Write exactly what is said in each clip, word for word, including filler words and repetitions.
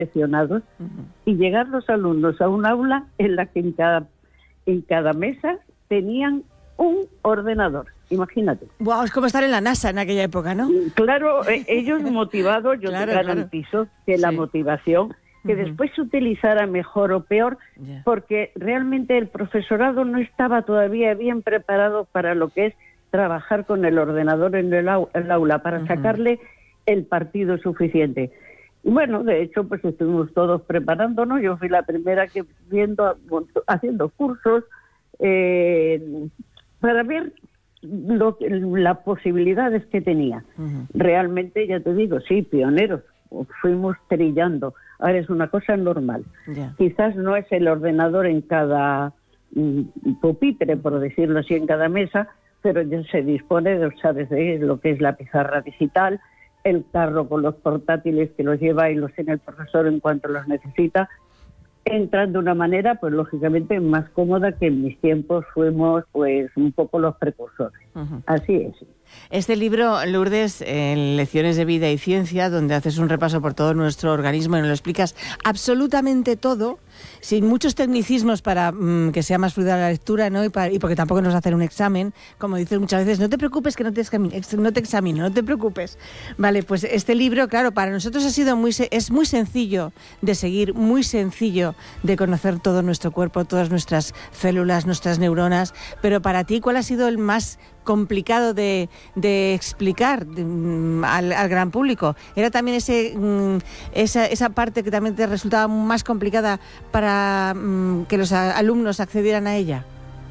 seleccionados uh-huh. y llegar los alumnos a un aula en la que en cada, en cada mesa tenían un ordenador. Imagínate. Wow, es como estar en la NASA en aquella época, ¿no? Claro, ellos motivados, yo claro, te garantizo claro. que sí. la motivación, que uh-huh. después se utilizara mejor o peor, yeah. porque realmente el profesorado no estaba todavía bien preparado para lo que es trabajar con el ordenador en el, au- el aula, para uh-huh. sacarle el partido suficiente. Y bueno, de hecho, pues estuvimos todos preparándonos. Yo fui la primera que viendo, haciendo cursos eh, para ver lo, las posibilidades que tenía. Uh-huh. Realmente, ya te digo, sí, pioneros, fuimos trillando. Ahora es una cosa normal. Yeah. Quizás no es el ordenador en cada mm, pupitre, por decirlo así, en cada mesa, pero ya se dispone, de, sabes, de lo que es la pizarra digital, el carro con los portátiles que los lleva y los tiene el profesor en cuanto los necesita. Entran de una manera, pues lógicamente, más cómoda, que en mis tiempos fuimos, pues, un poco los precursores. Uh-huh. Así es. Este libro, Lourdes, en Lecciones de Vida y Ciencia, donde haces un repaso por todo nuestro organismo y nos lo explicas absolutamente todo, sin muchos tecnicismos para mmm, que sea más fluida la lectura, ¿no? Y, para, y porque tampoco nos hacen un examen, como dices muchas veces, no te preocupes que no te, examine, no te examino, no te preocupes. Vale, pues este libro, claro, para nosotros ha sido muy, es muy sencillo de seguir, muy sencillo de conocer todo nuestro cuerpo, todas nuestras células, nuestras neuronas, pero para ti, ¿cuál ha sido el más complicado de, de explicar de, um, al, al gran público? ¿Era también ese um, esa, esa parte que también te resultaba más complicada para um, que los a, alumnos accedieran a ella?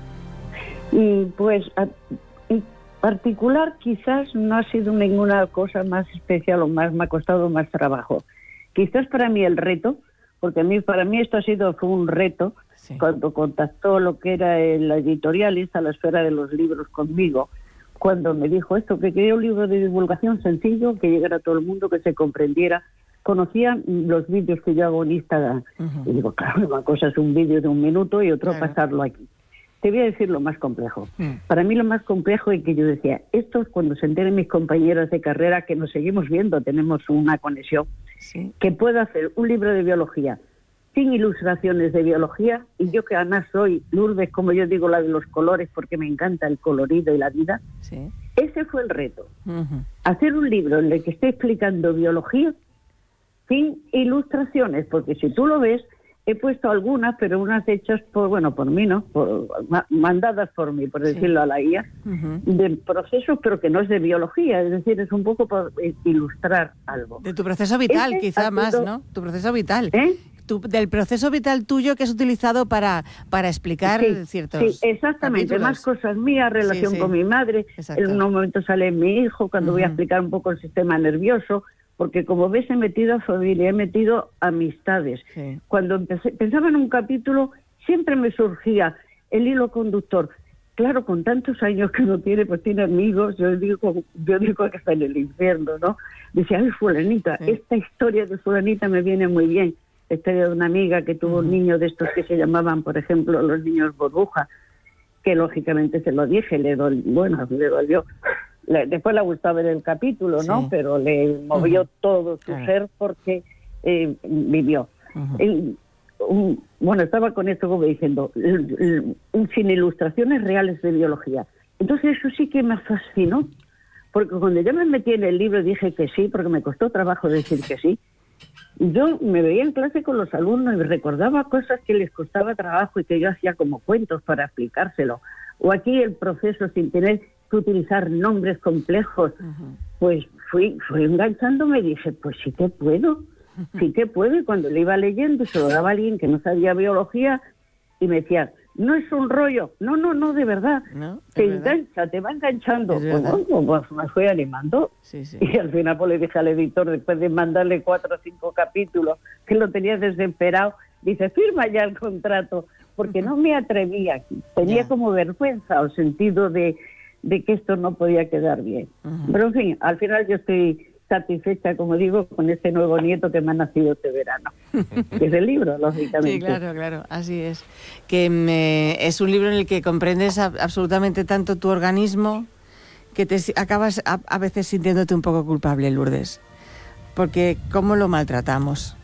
Y pues a, en particular quizás no ha sido ninguna cosa más especial o más me ha costado más trabajo. Quizás para mí el reto, porque a mí, para mí esto ha sido fue un reto, sí. Cuando contactó lo que era la editorialista, la esfera de los libros conmigo, cuando me dijo esto, que quería un libro de divulgación sencillo, que llegara a todo el mundo, que se comprendiera. Conocían los vídeos que yo hago en Instagram. Uh-huh. Y digo, claro, una cosa es un vídeo de un minuto y otro claro. pasarlo aquí. Te voy a decir lo más complejo. Uh-huh. Para mí lo más complejo es que yo decía, esto es cuando se enteren mis compañeras de carrera, que nos seguimos viendo, tenemos una conexión, sí. que puedo hacer un libro de biología sin ilustraciones de biología, y yo que además soy Lourdes, como yo digo, la de los colores, porque me encanta el colorido y la vida. Sí. Ese fue el reto. Uh-huh. Hacer un libro en el que esté explicando biología sin ilustraciones, porque si tú lo ves, he puesto algunas, pero unas hechas por, bueno, por mí, ¿no? Por, mandadas por mí, por decirlo sí. a la I A, uh-huh. de procesos, pero que no es de biología, es decir, es un poco por ilustrar algo. De tu proceso vital, Ese quizá más, sido... ¿no? Tu proceso vital. ¿Eh? Tu, del proceso vital tuyo que has utilizado para, para explicar sí, ciertos Sí, exactamente, capítulos. Más cosas mías, relación sí, sí. con mi madre, Exacto. en un momento sale mi hijo, cuando uh-huh. voy a explicar un poco el sistema nervioso, porque como ves he metido a familia, he metido amistades. Sí. Cuando empecé, pensaba en un capítulo, siempre me surgía el hilo conductor. Claro, con tantos años que uno tiene, pues tiene amigos, yo digo, yo digo que está en el infierno, ¿no? Decía, ay, fulanita, sí. esta historia de fulanita me viene muy bien. La historia de una amiga que tuvo uh-huh. un niño de estos que se llamaban, por ejemplo, los niños burbuja, que lógicamente se lo dije, le dolió, bueno, le dolió. Le, después le gustó ver el capítulo, ¿no? Sí. Pero le movió uh-huh. todo su claro. ser porque eh, vivió. Uh-huh. El, un, bueno, estaba con esto como diciendo, el, el, sin ilustraciones reales de biología. Entonces eso sí que me fascinó, porque cuando yo me metí en el libro dije que sí, porque me costó trabajo decir que sí. Yo me veía en clase con los alumnos y recordaba cosas que les costaba trabajo y que yo hacía como cuentos para explicárselo. O aquí el proceso sin tener que utilizar nombres complejos. Uh-huh. Pues fui, fui enganchándome y dije, pues sí que puedo, sí que puedo. Y cuando le iba leyendo, se lo daba a alguien que no sabía biología y me decía, no es un rollo, no, no, no, de verdad, no, te verdad. engancha, te va enganchando. Pues, bueno, pues me fui animando. Sí, sí. Y al final pues le dije al editor, después de mandarle cuatro o cinco capítulos, que lo tenía desesperado, dice, firma ya el contrato, porque uh-huh. no me atrevía, tenía yeah. como vergüenza o sentido de, de que esto no podía quedar bien. Uh-huh. Pero en fin, al final yo estoy satisfecha, como digo, con este nuevo nieto que me ha nacido este verano. Es el libro, lógicamente. Sí, claro, claro, así es. Que me, es un libro en el que comprendes a, absolutamente tanto tu organismo que te acabas a, a veces sintiéndote un poco culpable, Lourdes. Porque cómo lo maltratamos.